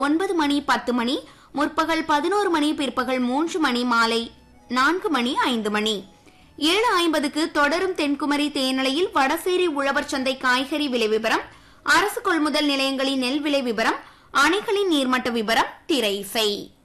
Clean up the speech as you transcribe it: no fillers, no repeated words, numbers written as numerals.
9 மணி 10 மணி, முற்பகல் 11 மணி, பிற்பகல் 3 மணி, மாலை 4 மணி 5 மணி. 7:50க்கு தொடரும் தென்குமரி தேனிலையில் வடசேரி உழவர் சந்தை காய்கறி விலை விவரம், அரசு கொள்முதல் நிலையங்களின் நெல் விலை விவரம், அணைகளின் நீர்மட்ட விவரம், திரை இசை.